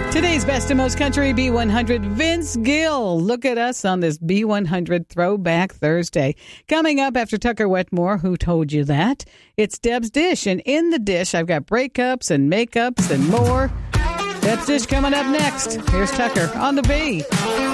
Today's Best and Most Country B100, Vince Gill. Look at us on this B100 Throwback Thursday. Coming up after Tucker Wetmore, Who Told You That? It's Deb's Dish, and in the dish, I've got breakups and makeups and more. Deb's Dish coming up next. Here's Tucker on the B.